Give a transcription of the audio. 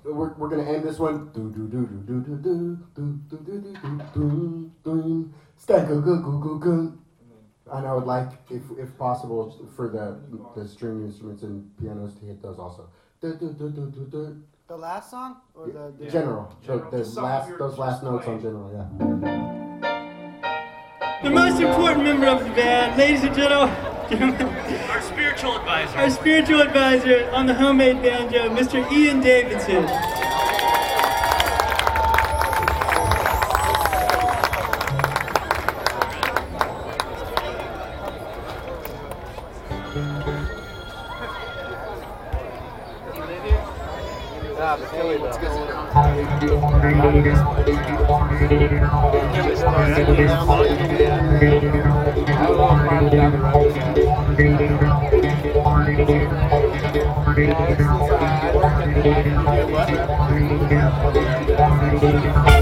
we're gonna end this one. And I would like, if possible, for the string instruments and pianos to hit those also. The last song or the general. Those last notes on general. Yeah. The most important member of the band, ladies and gentlemen, Our spiritual advisor. our spiritual advisor on the homemade banjo, Mr. Ian Davidson. Yeah,